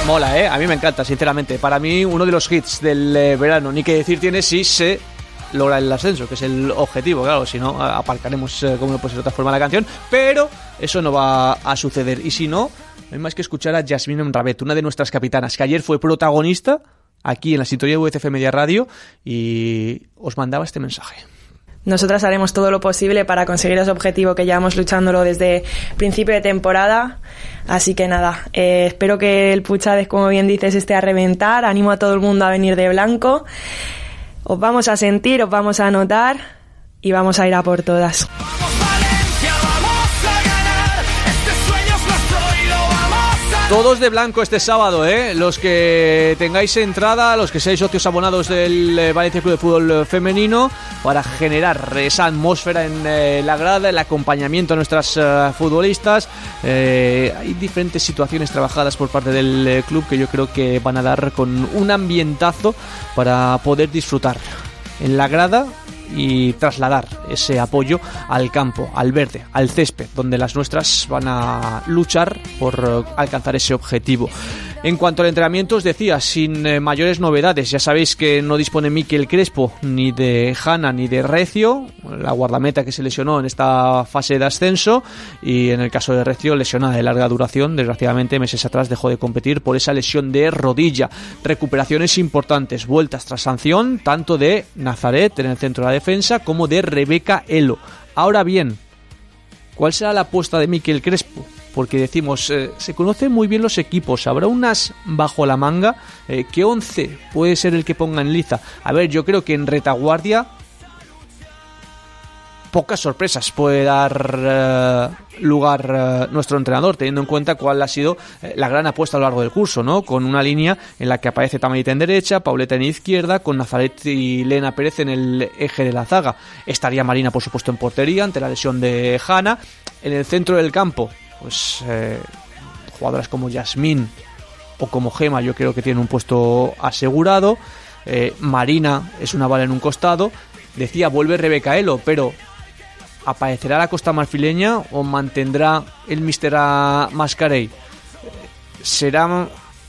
Mola, ¿eh? A mí me encanta, sinceramente. Para mí, uno de los hits del verano. Ni que decir tiene si se logra el ascenso, que es el objetivo. Claro, si no, aparcaremos, como no puede ser de otra forma, la canción. Pero eso no va a suceder. Y si no, no hay más que escuchar a Yasmine Mrabet, una de nuestras capitanas, que ayer fue protagonista aquí en la sintonía de VCF Media Radio y os mandaba este mensaje. Nosotras haremos todo lo posible para conseguir ese objetivo que llevamos luchándolo desde principio de temporada. Así que nada, espero que el Puchades, como bien dices, esté a reventar. Animo a todo el mundo a venir de blanco. Os vamos a sentir, os vamos a notar y vamos a ir a por todas. Todos de blanco este sábado, los que tengáis entrada, los que seáis socios abonados del Valencia Club de Fútbol Femenino, para generar esa atmósfera en la grada, el acompañamiento a nuestras futbolistas. Hay diferentes situaciones trabajadas por parte del club que yo creo que van a dar con un ambientazo para poder disfrutar en la grada y trasladar ese apoyo al campo, al verde, al césped, donde las nuestras van a luchar por alcanzar ese objetivo. En cuanto al entrenamiento, os decía, sin mayores novedades. Ya sabéis que no dispone Mikel Crespo ni de Hanna ni de Recio, la guardameta que se lesionó en esta fase de ascenso, y en el caso de Recio, lesionada de larga duración, desgraciadamente meses atrás dejó de competir por esa lesión de rodilla. Recuperaciones importantes, vueltas tras sanción, tanto de Nazaret en el centro de la defensa como de Rebeca Elo. Ahora bien, ¿cuál será la apuesta de Mikel Crespo? Porque decimos, se conocen muy bien los equipos, habrá unas bajo la manga. ¿Qué 11 puede ser el que ponga en liza? A ver, yo creo que en retaguardia pocas sorpresas puede dar lugar nuestro entrenador, teniendo en cuenta cuál ha sido la gran apuesta a lo largo del curso, ¿no? Con una línea en la que aparece Tamarita en derecha, Pauleta en izquierda, con Nazaret y Lena Pérez en el eje de la zaga. Estaría Marina, por supuesto, en portería ante la lesión de Hanna. En el centro del campo, pues jugadoras como Yasmín o como Gema, yo creo que tienen un puesto asegurado. Marina es una bala en un costado. Decía, vuelve Rebeca Elo, pero ¿aparecerá la costa marfileña o mantendrá el míster a Mascarell? ¿Será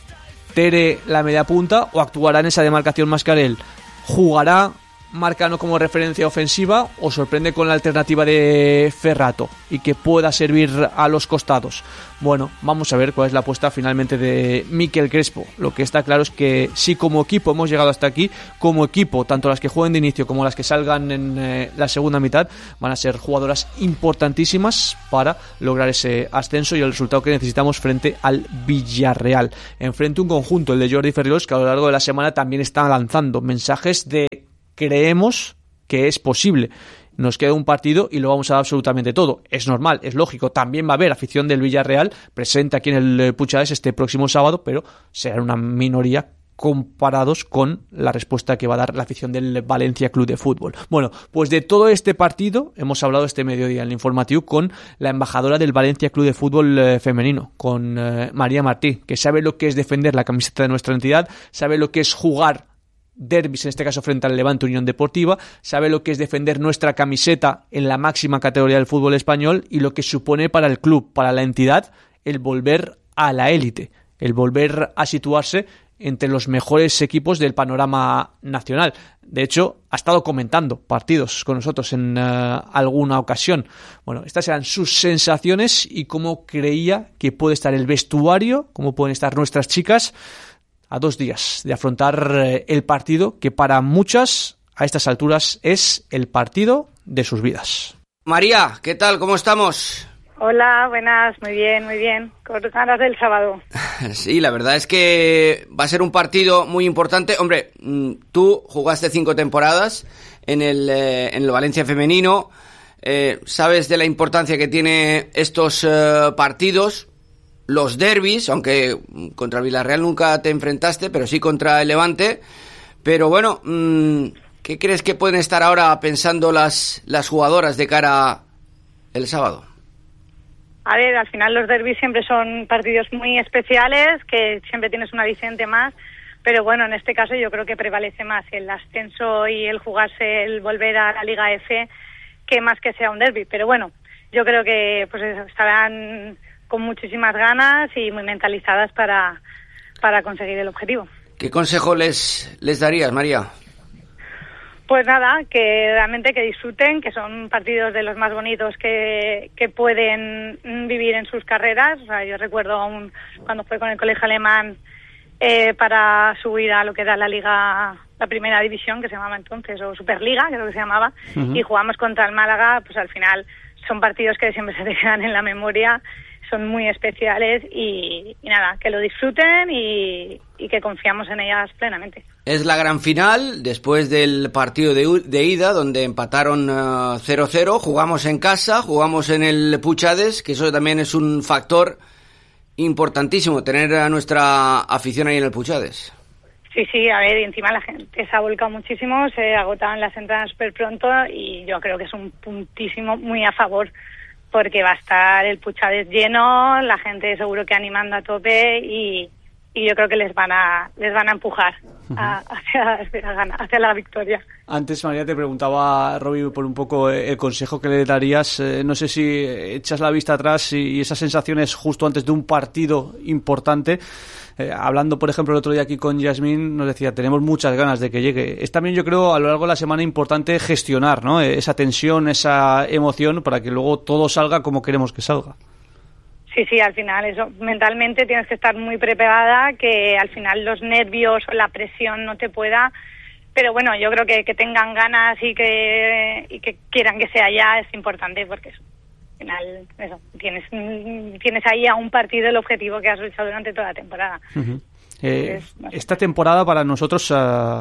Tere la media punta o actuará en esa demarcación Mascarell? ¿Jugará Marcano como referencia ofensiva o sorprende con la alternativa de Ferrato y que pueda servir a los costados? Bueno, vamos a ver cuál es la apuesta finalmente de Mikel Crespo. Lo que está claro es que si como equipo hemos llegado hasta aquí, como equipo, tanto las que jueguen de inicio como las que salgan en la segunda mitad, van a ser jugadoras importantísimas para lograr ese ascenso y el resultado que necesitamos frente al Villarreal. Enfrente un conjunto, el de Jordi Ferriols, que a lo largo de la semana también está lanzando mensajes de creemos que es posible. Nos queda un partido y lo vamos a dar absolutamente todo. Es normal, es lógico. También va a haber afición del Villarreal presente aquí en el Puchades este próximo sábado, pero será una minoría comparados con la respuesta que va a dar la afición del Valencia Club de Fútbol. Bueno, pues de todo este partido hemos hablado este mediodía en el informativo con la embajadora del Valencia Club de Fútbol femenino, con María Martí, que sabe lo que es defender la camiseta de nuestra entidad, sabe lo que es jugar derbis, en este caso frente al Levante Unión Deportiva, sabe lo que es defender nuestra camiseta en la máxima categoría del fútbol español y lo que supone para el club, para la entidad, el volver a la élite, el volver a situarse entre los mejores equipos del panorama nacional. De hecho, ha estado comentando partidos con nosotros en alguna ocasión. Bueno, estas eran sus sensaciones y cómo creía que puede estar el vestuario, cómo pueden estar nuestras chicas a 2 días de afrontar el partido que para muchas a estas alturas es el partido de sus vidas. María, ¿qué tal? ¿Cómo estamos? Hola, buenas, muy bien, con ganas del sábado. Sí, la verdad es que va a ser un partido muy importante. Hombre, tú jugaste 5 temporadas en el Valencia femenino, sabes de la importancia que tiene estos partidos. Los derbis, aunque contra el Villarreal nunca te enfrentaste, pero sí contra el Levante. Pero bueno, ¿qué crees que pueden estar ahora pensando las jugadoras de cara el sábado? A ver, al final los derbis siempre son partidos muy especiales, que siempre tienes una aliciente más, pero bueno, en este caso yo creo que prevalece más el ascenso y el jugarse, el volver a la Liga F, que más que sea un derbi. Pero bueno, yo creo que pues estarán con muchísimas ganas y muy mentalizadas para para conseguir el objetivo. ¿Qué consejo les darías, María? Pues nada, que realmente que disfruten, que son partidos de los más bonitos que pueden vivir en sus carreras. O sea, yo recuerdo aún cuando fue con el colegio alemán para subir a lo que era la primera división, que se llamaba entonces, o Superliga, creo que se llamaba, y jugamos contra el Málaga. Pues al final son partidos que siempre se te quedan en la memoria, son muy especiales y nada, que lo disfruten y que confiamos en ellas plenamente. Es la gran final, después del partido de ida, donde empataron 0-0, jugamos en casa, jugamos en el Puchades, que eso también es un factor importantísimo, tener a nuestra afición ahí en el Puchades. Sí, a ver, y encima la gente se ha volcado muchísimo, se agotaban las entradas súper pronto y yo creo que es un puntísimo muy a favor, porque va a estar el Puchades lleno, la gente seguro que animando a tope y yo creo que les van a empujar hacia la victoria. Antes, María, te preguntaba, Roby, por un poco el consejo que le darías. No sé si echas la vista atrás y esas sensaciones justo antes de un partido importante. Hablando, por ejemplo, el otro día aquí con Yasmín, nos decía, tenemos muchas ganas de que llegue. Es también, yo creo, a lo largo de la semana importante gestionar, ¿no? Esa tensión, esa emoción, para que luego todo salga como queremos que salga. Sí, al final eso, mentalmente tienes que estar muy preparada, que al final los nervios o la presión no te pueda, pero bueno, yo creo que tengan ganas y que quieran que sea ya es importante, porque eso, al final eso, tienes ahí a un partido el objetivo que has luchado durante toda la temporada. Esta temporada para nosotros,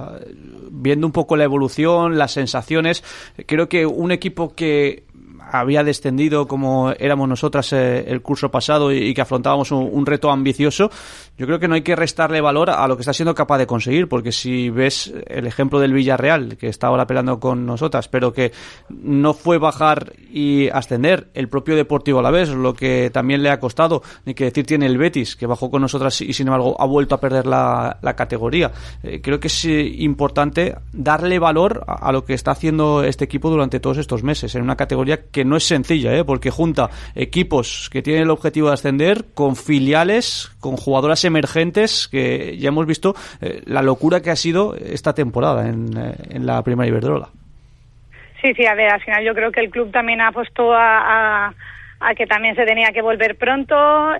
viendo un poco la evolución, las sensaciones, creo que un equipo que había descendido como éramos nosotras el curso pasado y que afrontábamos un reto ambicioso, yo creo que no hay que restarle valor a lo que está siendo capaz de conseguir, porque si ves el ejemplo del Villarreal, que está ahora peleando con nosotras, pero que no fue bajar y ascender, el propio Deportivo Alavés, lo que también le ha costado, ni que decir tiene el Betis, que bajó con nosotras y sin embargo ha vuelto a perder la categoría. Creo que es importante darle valor a lo que está haciendo este equipo durante todos estos meses, en una categoría que no es sencilla, porque junta equipos que tienen el objetivo de ascender con filiales, con jugadoras emergentes, que ya hemos visto la locura que ha sido esta temporada en la Primera Iberdrola. Sí, a ver, al final yo creo que el club también apostó a que también se tenía que volver pronto.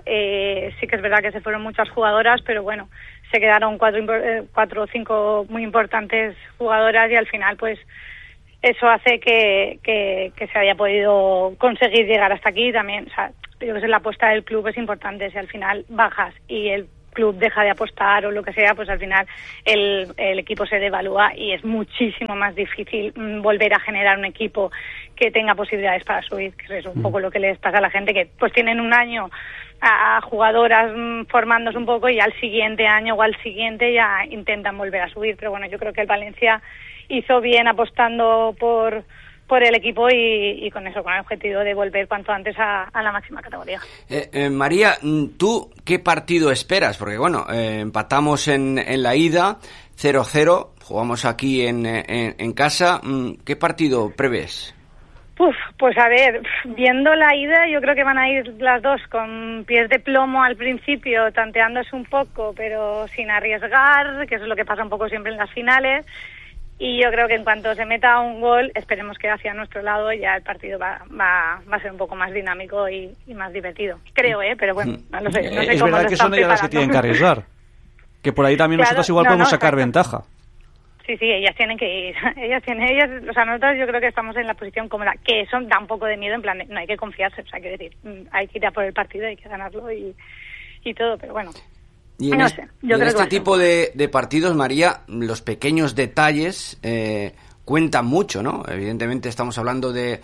Sí que es verdad que se fueron muchas jugadoras, pero bueno, se quedaron cuatro o cinco muy importantes jugadoras y al final pues eso hace que se haya podido conseguir llegar hasta aquí también. O sea, yo creo que la apuesta del club es importante. Si al final bajas y el club deja de apostar o lo que sea, pues al final el equipo se devalúa y es muchísimo más difícil volver a generar un equipo que tenga posibilidades para subir, que es un poco lo que les pasa a la gente, que pues tienen un año a jugadoras formándose un poco y al siguiente año o al siguiente ya intentan volver a subir. Pero bueno, yo creo que el Valencia hizo bien apostando por el equipo y con eso, con el objetivo de volver cuanto antes a la máxima categoría. María, ¿tú qué partido esperas? Porque bueno, empatamos en la ida 0-0, jugamos aquí en casa. ¿Qué partido prevés? Pues a ver, viendo la ida, yo creo que van a ir las dos con pies de plomo al principio, tanteándose un poco, pero sin arriesgar, que eso es lo que pasa un poco siempre en las finales. Y yo creo que en cuanto se meta un gol, esperemos que hacia nuestro lado ya el partido va a ser un poco más dinámico y más divertido. Creo, pero bueno, no sé es cómo verdad que son ellas las que tienen que arriesgar. Que por ahí también claro, nosotros igual podemos sacar ventaja. Sí, ellas tienen que ir. Ellas, o sea, nosotros yo creo que estamos en la posición cómoda, que eso da un poco de miedo, en plan, no hay que confiarse, o sea, quiero decir, hay que ir a por el partido, hay que ganarlo y todo, pero bueno. Y en este tipo de partidos, María, los pequeños detalles cuentan mucho, ¿no? Evidentemente estamos hablando de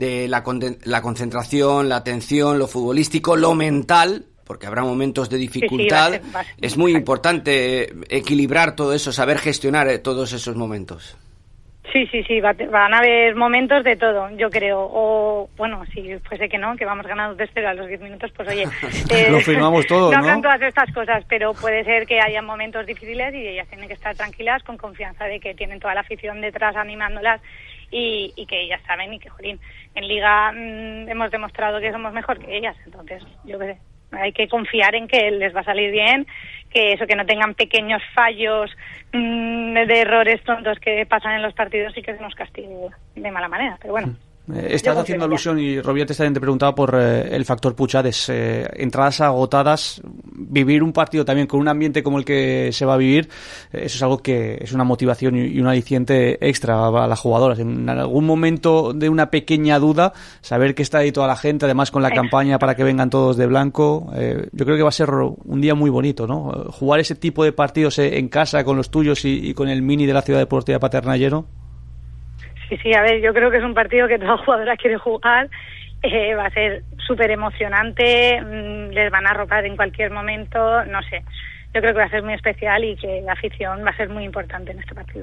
la concentración, la atención, lo futbolístico, lo mental, porque habrá momentos de dificultad. Sí, va a ser es muy importante equilibrar todo eso, saber gestionar todos esos momentos. Sí, van a haber momentos de todo, yo creo. O, bueno, si fuese que no, que vamos ganando 2-0 a los 10 minutos, pues oye... lo firmamos todo, ¿no? No son todas estas cosas, pero puede ser que haya momentos difíciles y ellas tienen que estar tranquilas, con confianza de que tienen toda la afición detrás animándolas y que ellas saben y que, jolín, en Liga hemos demostrado que somos mejor que ellas, entonces, yo qué sé. hay que confiar en que les va a salir bien, que no tengan pequeños fallos de errores tontos que pasan en los partidos y que se nos castigue de mala manera, pero bueno. Estás haciendo alusión, y Robiates también te preguntaba por el factor Puchades, entradas agotadas, vivir un partido también con un ambiente como el que se va a vivir, eso es algo que es una motivación y un aliciente extra a las jugadoras. En algún momento de una pequeña duda, saber que está ahí toda la gente, además con la campaña para que vengan todos de blanco, yo creo que va a ser un día muy bonito, ¿no? Jugar ese tipo de partidos en casa con los tuyos y con el mini de la Ciudad Deportiva de Paterna lleno. Sí, a ver, yo creo que es un partido que toda jugadora quiere jugar, va a ser súper emocionante, les van a arropar en cualquier momento, no sé, yo creo que va a ser muy especial y que la afición va a ser muy importante en este partido.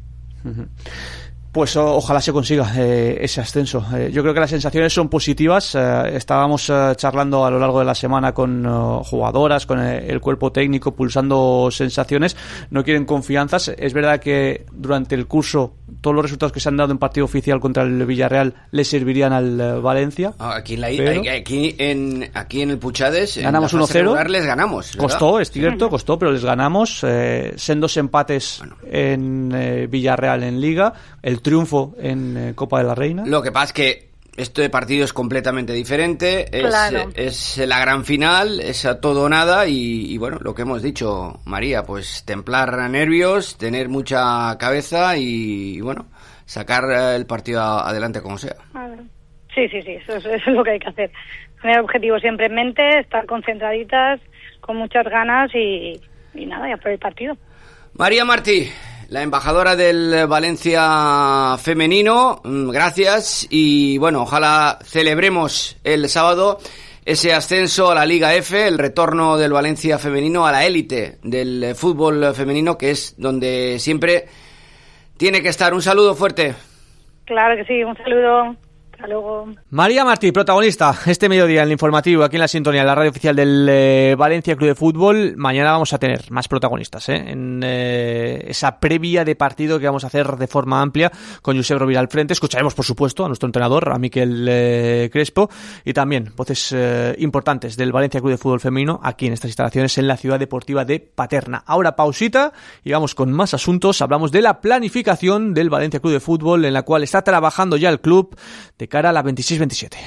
Pues ojalá se consiga ese ascenso. Yo creo que las sensaciones son positivas. Estábamos charlando a lo largo de la semana con jugadoras, con el cuerpo técnico, pulsando sensaciones. No quieren confianzas. Es verdad que durante el curso todos los resultados que se han dado en partido oficial contra el Villarreal le servirían al Valencia. Aquí en el Puchades ganamos 1-0. Les ganamos, ¿verdad? Costó, es cierto, costó, pero les ganamos. Sendos empates en Villarreal en Liga. El triunfo en Copa de la Reina. Lo que pasa es que este partido es completamente diferente, claro. Es la gran final, es a todo o nada y bueno, lo que hemos dicho, María, pues templar nervios, tener mucha cabeza y bueno, sacar el partido adelante como sea. Sí, eso es lo que hay que hacer. Tener objetivos siempre en mente, estar concentraditas, con muchas ganas y nada, ya por el partido. María Martí, la embajadora del Valencia femenino, gracias y bueno, ojalá celebremos el sábado ese ascenso a la Liga F, el retorno del Valencia femenino a la élite del fútbol femenino, que es donde siempre tiene que estar. Un saludo fuerte. Claro que sí, un saludo. Hasta luego. María Martí, protagonista este mediodía en el informativo, aquí en la sintonía, en la radio oficial del Valencia Club de Fútbol. Mañana vamos a tener más protagonistas en esa previa de partido que vamos a hacer de forma amplia con Josep Rovira al frente. Escucharemos, por supuesto, a nuestro entrenador, a Miquel Crespo, y también voces importantes del Valencia Club de Fútbol femenino aquí en estas instalaciones en la Ciudad Deportiva de Paterna. Ahora pausita y vamos con más asuntos. Hablamos de la planificación del Valencia Club de Fútbol, en la cual está trabajando ya el club de cara a la 26-27.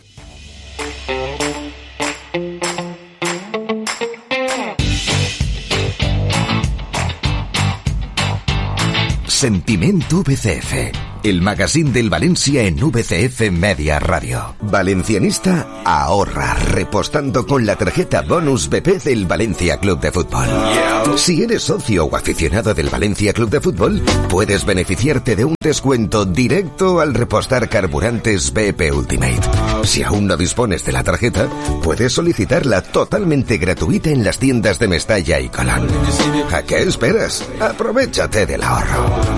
Sentiment VCF, el magazín del Valencia en VCF Media Radio. Valencianista ahorra repostando con la tarjeta Bonus BP del Valencia Club de Fútbol. Si eres socio o aficionado del Valencia Club de Fútbol, puedes beneficiarte de un descuento directo al repostar carburantes BP Ultimate. Si aún no dispones de la tarjeta, puedes solicitarla totalmente gratuita en las tiendas de Mestalla y Colón. ¿A qué esperas? Aprovechate del ahorro.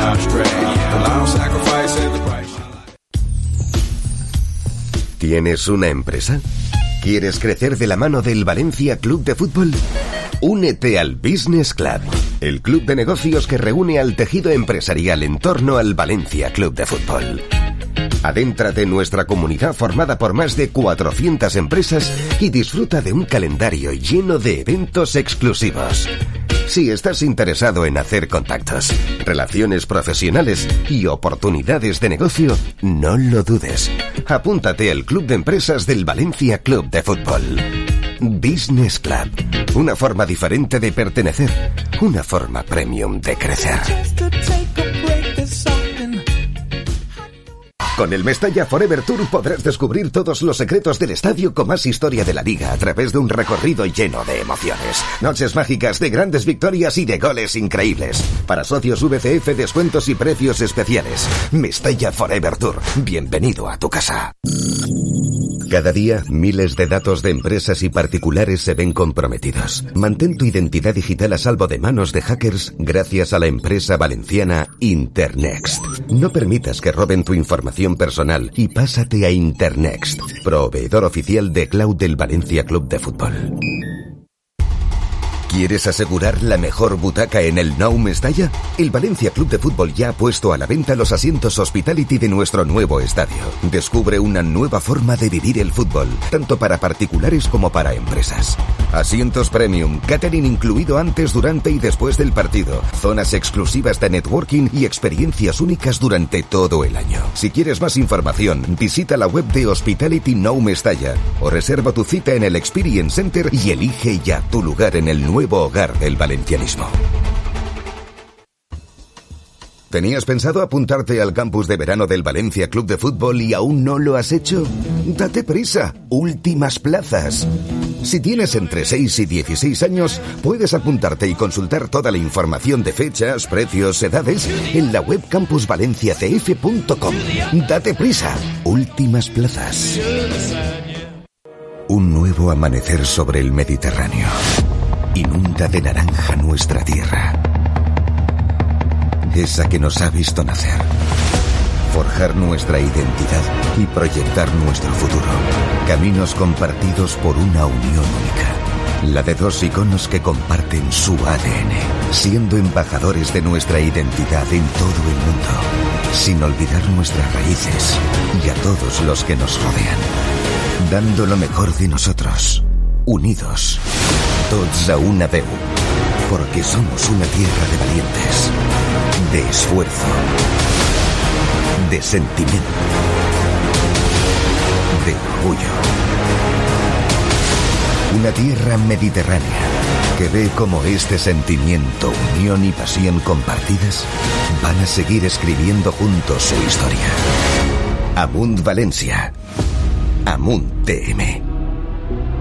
¿Tienes una empresa? ¿Quieres crecer de la mano del Valencia Club de Fútbol? Únete al Business Club, el club de negocios que reúne al tejido empresarial en torno al Valencia Club de Fútbol. Adéntrate en nuestra comunidad formada por más de 400 empresas y disfruta de un calendario lleno de eventos exclusivos. Si estás interesado en hacer contactos, relaciones profesionales y oportunidades de negocio, no lo dudes. Apúntate al Club de Empresas del Valencia Club de Fútbol. Business Club, una forma diferente de pertenecer, una forma premium de crecer. Con el Mestalla Forever Tour podrás descubrir todos los secretos del estadio con más historia de la liga a través de un recorrido lleno de emociones. Noches mágicas de grandes victorias y de goles increíbles. Para socios VCF, descuentos y precios especiales. Mestalla Forever Tour. Bienvenido a tu casa. Cada día, miles de datos de empresas y particulares se ven comprometidos. Mantén tu identidad digital a salvo de manos de hackers gracias a la empresa valenciana Internext. No permitas que roben tu información personal y pásate a Internext, proveedor oficial de cloud del Valencia Club de Fútbol. ¿Quieres asegurar la mejor butaca en el Nou Mestalla? El Valencia Club de Fútbol ya ha puesto a la venta los asientos Hospitality de nuestro nuevo estadio. Descubre una nueva forma de vivir el fútbol, tanto para particulares como para empresas. Asientos premium, catering incluido antes, durante y después del partido, zonas exclusivas de networking y experiencias únicas durante todo el año. Si quieres más información, visita la web de Hospitality Nou Mestalla o reserva tu cita en el Experience Center y elige ya tu lugar en el nuevo hogar del valencianismo. ¿Tenías pensado apuntarte al campus de verano del Valencia Club de Fútbol y aún no lo has hecho? ¡Date prisa! ¡Últimas plazas! Si tienes entre 6 y 16 años, puedes apuntarte y consultar toda la información de fechas, precios, edades en la web campusvalenciacf.com. ¡Date prisa! ¡Últimas plazas! Un nuevo amanecer sobre el Mediterráneo. Inunda de naranja nuestra tierra. Esa que nos ha visto nacer. Forjar nuestra identidad y proyectar nuestro futuro. Caminos compartidos por una unión única. La de dos iconos que comparten su ADN, siendo embajadores de nuestra identidad en todo el mundo, sin olvidar nuestras raíces y a todos los que nos rodean. Dando lo mejor de nosotros, unidos, tots a una veu, porque somos una tierra de valientes, de esfuerzo, de sentimiento, de orgullo. Una tierra mediterránea que ve cómo este sentimiento, unión y pasión compartidas van a seguir escribiendo juntos su historia. Amunt Valencia. Amunt TM.